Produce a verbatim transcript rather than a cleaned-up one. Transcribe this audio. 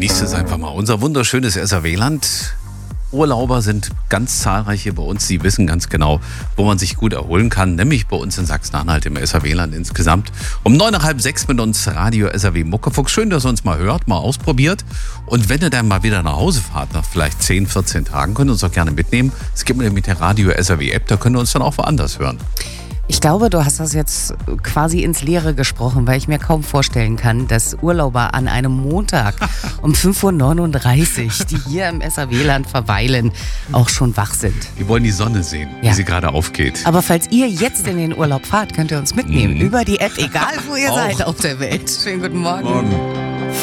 genießt es einfach mal. Unser wunderschönes S R W-Land. Urlauber sind ganz zahlreich hier bei uns. Sie wissen ganz genau, wo man sich gut erholen kann. Nämlich bei uns in Sachsen-Anhalt im S R W-Land insgesamt. Um neun nach halb sechs mit uns Radio S R W Muckefuchs. Schön, dass ihr uns mal hört, mal ausprobiert. Und wenn ihr dann mal wieder nach Hause fahrt, nach vielleicht zehn, vierzehn Tagen, könnt ihr uns auch gerne mitnehmen. Es gibt nämlich die Radio S R W App, da könnt ihr uns dann auch woanders hören. Ich glaube, du hast das jetzt quasi ins Leere gesprochen, weil ich mir kaum vorstellen kann, dass Urlauber an einem Montag um fünf Uhr neununddreißig, die hier im S R W-Land verweilen, auch schon wach sind. Wir wollen die Sonne sehen, Ja. wie sie gerade aufgeht. Aber falls ihr jetzt in den Urlaub fahrt, könnt ihr uns mitnehmen Mhm. über die App, egal wo ihr Auch. seid auf der Welt. Schönen guten Morgen. Morgen.